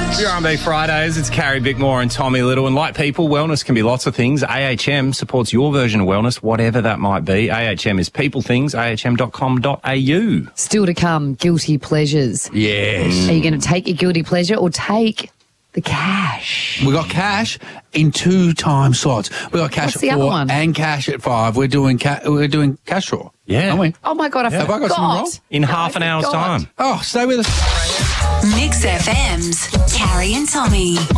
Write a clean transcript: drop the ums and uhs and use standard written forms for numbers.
R&B Fridays, it's Carrie Bickmore and Tommy Little. And like people, wellness can be lots of things. AHM supports your version of wellness, whatever that might be. AHM is people things, ahm.com.au. Still to come, guilty pleasures. Yes. Are you going to take your guilty pleasure or take the cash? We got cash in 2 time slots. We got cash What's the at other 4 one? and cash at 5. We're doing cash draw. Yeah. Aren't we? Oh, my God, Have I got something wrong? In half an hour's time. Oh, stay with us. Mix FM's Carrie and Tommy